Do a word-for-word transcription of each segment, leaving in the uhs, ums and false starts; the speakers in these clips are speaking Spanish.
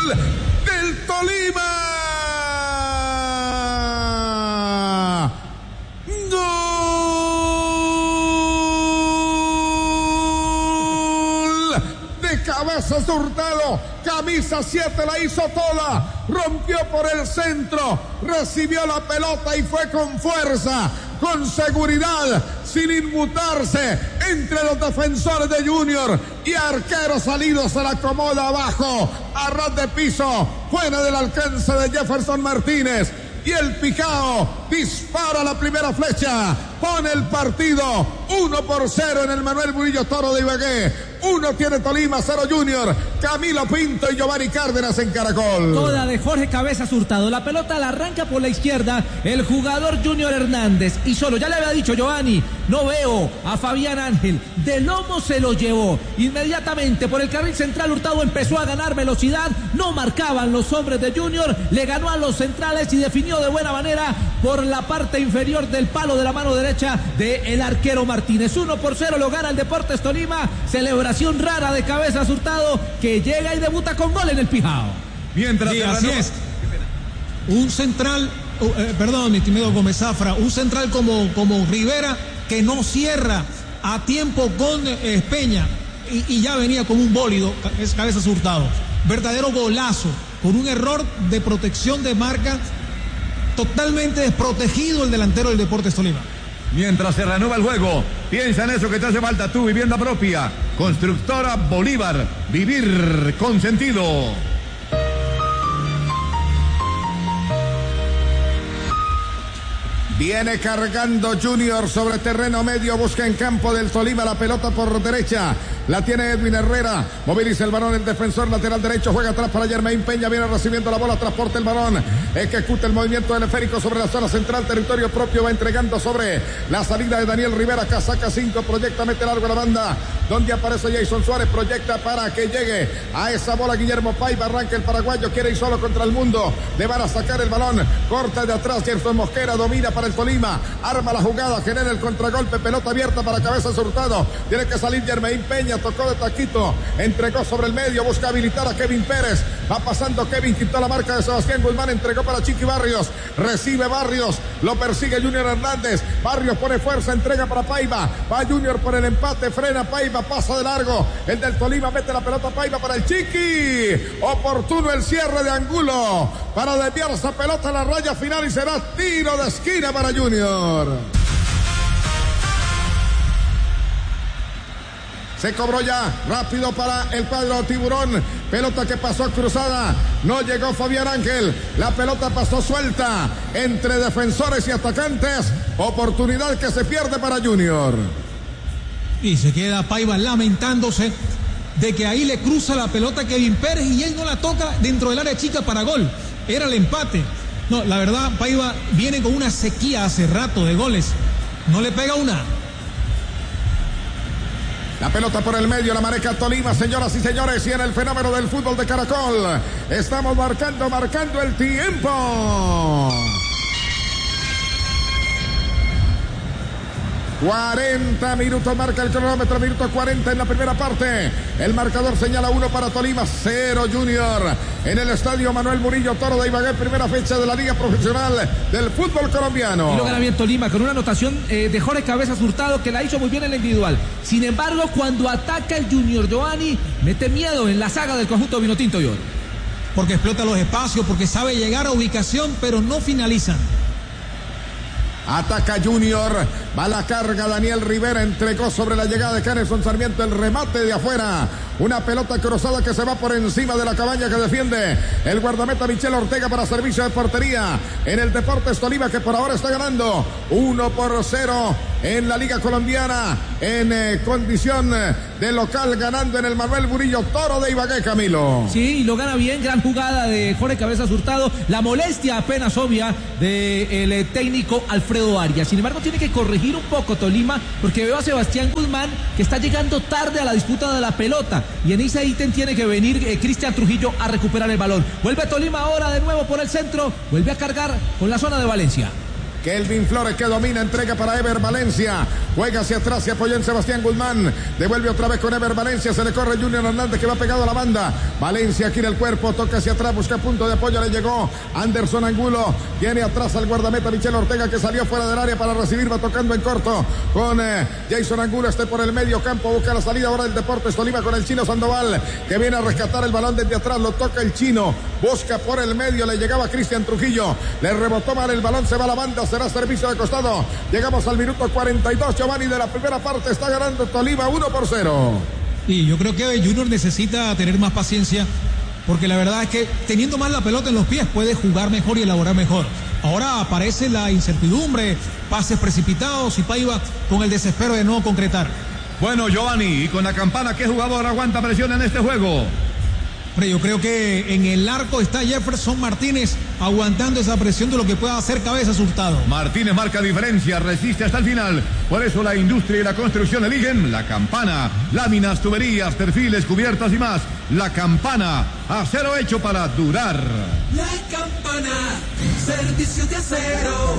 del Tolima. Cabeza Hurtado, camisa siete, la hizo toda, rompió por el centro, recibió la pelota y fue con fuerza, con seguridad, sin inmutarse entre los defensores de Junior y arquero salido se la acomoda abajo, a ras de piso, fuera del alcance de Jefferson Martínez. Y el Picao dispara la primera flecha, pone el partido uno por cero en el Manuel Murillo Toro de Ibagué. Uno tiene Tolima, cero Junior. Camilo Pinto y Giovanni Cárdenas en Caracol. Toda de Jorge Cabezas Hurtado. La pelota la arranca por la izquierda el jugador Junior Hernández. Y solo, ya le había dicho Giovanni, no veo a Fabián Ángel. De lomo se lo llevó. Inmediatamente por el carril central Hurtado empezó a ganar velocidad. No marcaban los hombres de Junior. Le ganó a los centrales y definió de buena manera por la parte inferior del palo de la mano derecha del arquero Martínez. Uno por cero lo gana el Deportes Tolima. Celebración rara de Cabezas Hurtado, que llega y debuta con gol en el Pijao. Mientras sí, así es. Un central, uh, eh, perdón, mi estimado Gómez Zafra, un central como, como Rivera que no cierra a tiempo con eh, Peña y, y ya venía como un bólido, es Cabezas Hurtado. Verdadero golazo, con un error de protección de marca, totalmente desprotegido el delantero del Deportes Tolima. Mientras se reanuda el juego, piensa en eso que te hace falta, tu vivienda propia. Constructora Bolívar, vivir con sentido. Viene cargando Junior sobre terreno medio, busca en campo del Tolima la pelota por derecha. La tiene Edwin Herrera, moviliza el balón el defensor lateral derecho, juega atrás para Jermaine Peña, viene recibiendo la bola, transporta el balón, ejecuta el movimiento del esférico sobre la zona central, territorio propio, va entregando sobre la salida de Daniel Rivera, casaca cinco, proyecta, mete largo la banda, donde aparece Jason Suárez, proyecta para que llegue a esa bola Guillermo Paiva, arranca el paraguayo, quiere ir solo contra el mundo, le van a sacar el balón, corta de atrás, Gerson Mosquera, domina para el Tolima, arma la jugada, genera el contragolpe, pelota abierta para Cabezas Hurtado, tiene que salir Jermaine Peña, tocó de taquito, entregó sobre el medio, busca habilitar a Kevin Pérez, va pasando Kevin, quitó la marca de Sebastián Guzmán, entregó para Chiqui Barrios, recibe Barrios, lo persigue Junior Hernández, Barrios pone fuerza, entrega para Paiva, va Junior por el empate, frena Paiva, pasa de largo, el del Tolima mete la pelota Paiva para el Chiqui, oportuno el cierre de Angulo, para desviar esa pelota a la raya final y será tiro de esquina para Junior. Se cobró ya, rápido para el cuadro Tiburón, pelota que pasó cruzada, no llegó Fabián Ángel, la pelota pasó suelta entre defensores y atacantes, oportunidad que se pierde para Junior. Y se queda Paiva lamentándose de que ahí le cruza la pelota a Kevin Pérez y él no la toca dentro del área chica para gol, era el empate. No, la verdad, Paiva viene con una sequía hace rato de goles, no le pega una. La pelota por el medio, la maneja Tolima, señoras y señores, y en el fenómeno del fútbol de Caracol estamos marcando, marcando el tiempo. cuarenta minutos marca el cronómetro, minuto cuarenta en la primera parte. El marcador señala uno para Tolima, cero Junior. En el estadio Manuel Murillo Toro de Ibagué, primera fecha de la Liga Profesional del Fútbol Colombiano. Y lo gana bien Tolima con una anotación eh, de Jorge Cabezas Hurtado, que la hizo muy bien en la individual. Sin embargo, cuando ataca el Junior, Giovanni, mete miedo en la saga del conjunto vinotinto y oro. Porque explota los espacios, porque sabe llegar a ubicación, pero no finaliza. Ataca Junior, va la carga Daniel Rivera, entregó sobre la llegada de Kennerson Sarmiento el remate de afuera, una pelota cruzada que se va por encima de la cabaña que defiende el guardameta Michel Ortega para servicio de portería en el Deportes Tolima, que por ahora está ganando uno por cero en la Liga Colombiana en eh, condición de local, ganando en el Manuel Murillo Toro de Ibagué, Camilo. Sí, y lo gana bien, gran jugada de Jorge Cabezas Hurtado, la molestia apenas obvia del de técnico Alfredo Arias. Sin embargo, tiene que corregir un poco Tolima, porque veo a Sebastián Guzmán que está llegando tarde a la disputa de la pelota, y en ese ítem tiene que venir eh, Cristian Trujillo a recuperar el balón. Vuelve Tolima ahora de nuevo por el centro, vuelve a cargar con la zona de Valencia. Kelvin Flores que domina, entrega para Ever Valencia. Juega hacia atrás, se apoyó en Sebastián Guzmán. Devuelve otra vez con Ever Valencia. Se le corre Junior Hernández que va pegado a la banda. Valencia gira el cuerpo, toca hacia atrás, busca punto de apoyo. Le llegó Anderson Angulo. Tiene atrás al guardameta Michel Ortega que salió fuera del área para recibir. Va tocando en corto con eh, Jason Angulo. Este por el medio campo. Busca la salida ahora del Deportes Tolima con el Chino Sandoval que viene a rescatar el balón desde atrás. Lo toca el Chino. Busca por el medio. Le llegaba Cristian Trujillo. Le rebotó mal el balón. Se va a la banda. Será servicio de costado. Llegamos al minuto cuarenta y dos, Giovanni, de la primera parte. Está ganando Tolima uno por cero. Y yo creo que Junior necesita tener más paciencia, porque la verdad es que teniendo más la pelota en los pies puede jugar mejor y elaborar mejor. Ahora aparece la incertidumbre, pases precipitados y Paiva con el desespero de no concretar. Bueno, Giovanni, y con la campana, ¿qué jugador aguanta presión en este juego? Hombre, yo creo que en el arco está Jefferson Martínez aguantando esa presión de lo que pueda hacer Cabezas Hurtado. Martínez marca diferencia, resiste hasta el final. Por eso la industria y la construcción eligen la campana. Láminas, tuberías, perfiles, cubiertas y más. La campana, acero hecho para durar. La campana, servicio de acero.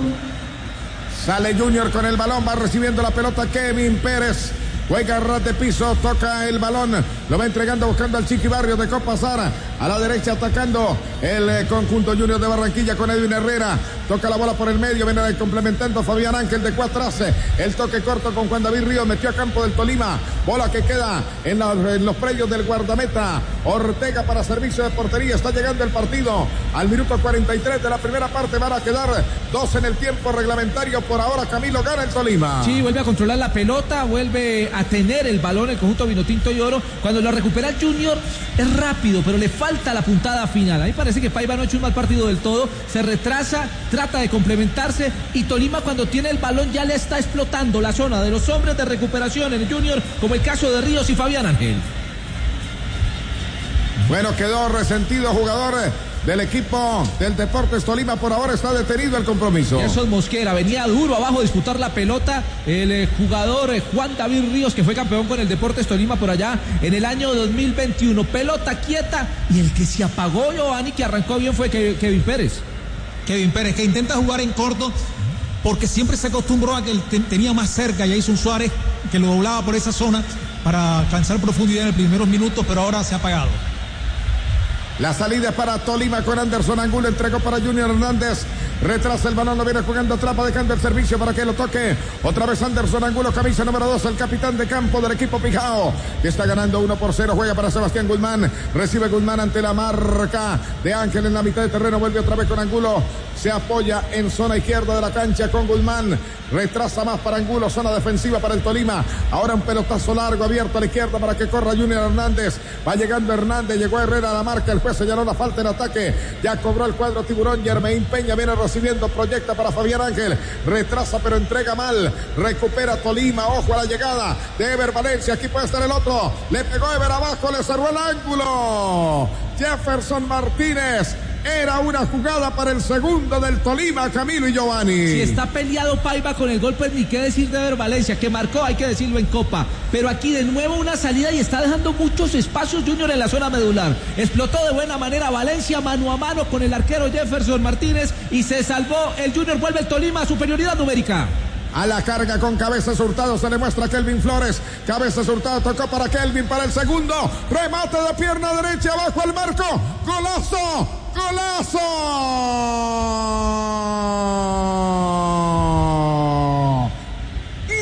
Sale Junior con el balón, va recibiendo la pelota Kevin Pérez. Juega ras de piso, toca el balón, lo va entregando buscando al Chiqui Barrios, dejó pasar a la derecha atacando el eh, conjunto Junior de Barranquilla con Edwin Herrera. Toca la bola por el medio, viene complementando Fabián Ángel de cuatro atrás. El toque corto con Juan David Ríos, metió a campo del Tolima. Bola que queda en, la, en los predios del guardameta Ortega para servicio de portería. Está llegando el partido al minuto cuarenta y tres de la primera parte. Van a quedar dos en el tiempo reglamentario. Por ahora Camilo gana el Tolima. Sí, vuelve a controlar la pelota, vuelve a tener el balón el conjunto Vinotinto y Oro. Cuando lo recupera el Junior es rápido, pero le falta la puntada final. A mí parece que Paiva no ha hecho un mal partido del todo. Se retrasa, trata de complementarse y Tolima cuando tiene el balón ya le está explotando la zona de los hombres de recuperación en el Junior, como el caso de Ríos y Fabián Ángel. Bueno, quedó resentido jugador del equipo del Deportes Tolima. Por ahora está detenido el compromiso. Gerson Mosquera venía duro abajo a disputar la pelota. El eh, jugador eh, Juan David Ríos, que fue campeón con el Deportes Tolima por allá en el año dos mil veintiuno. Pelota quieta y el que se apagó, Giovanni, que arrancó bien fue Kevin Pérez. Kevin Pérez, que intenta jugar en corto porque siempre se acostumbró a que él te, tenía más cerca. Ya hizo un Suárez que lo doblaba por esa zona para alcanzar profundidad en los primeros minutos, pero ahora se ha apagado. La salida es para Tolima con Anderson Angulo, entregó para Junior Hernández, retrasa el balón, lo viene jugando atrás, dejando el servicio para que lo toque. Otra vez Anderson Angulo, camisa número dos, el capitán de campo del equipo Pijao, que está ganando uno por cero, juega para Sebastián Guzmán, recibe Guzmán ante la marca de Ángel en la mitad de terreno, vuelve otra vez con Angulo, se apoya en zona izquierda de la cancha con Guzmán, retrasa más para Angulo, zona defensiva para el Tolima, ahora un pelotazo largo abierto a la izquierda para que corra Junior Hernández, va llegando Hernández, llegó Herrera a la marca, el juez señaló la falta en ataque, ya cobró el cuadro Tiburón, Germain Peña viene recibiendo, proyecta para Fabián Ángel, retrasa pero entrega mal, recupera Tolima, ojo a la llegada de Ever Valencia, aquí puede estar el otro, le pegó Ever abajo, le cerró el ángulo, Jefferson Martínez. Era una jugada para el segundo del Tolima, Camilo y Giovanni. Si está peleado Paiva con el gol, pues ni qué decir de Ever Valencia, que marcó, hay que decirlo en Copa. Pero aquí de nuevo una salida y está dejando muchos espacios Junior en la zona medular. Explotó de buena manera Valencia mano a mano con el arquero Jefferson Martínez y se salvó el Junior, vuelve el Tolima a superioridad numérica. A la carga con Cabezas Hurtado se le muestra a Kelvin Flores. Cabezas Hurtado tocó para Kelvin para el segundo. Remate de pierna derecha abajo al marco. ¡Golazo! ¡Golazo!